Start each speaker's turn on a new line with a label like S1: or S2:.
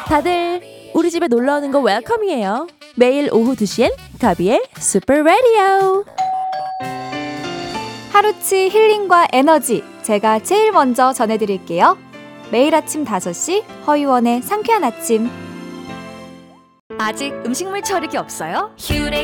S1: 다들 우리 집에 놀러오는 거 웰컴이에요. 매일 오후 2시엔 가비의 슈퍼 라디오.
S2: 하루치 힐링과 에너지 제가 제일 먼저 전해드릴게요. 매일 아침 5시 허유원의 상쾌한 아침.
S3: 아직 음식물 처리기 없어요? 휴레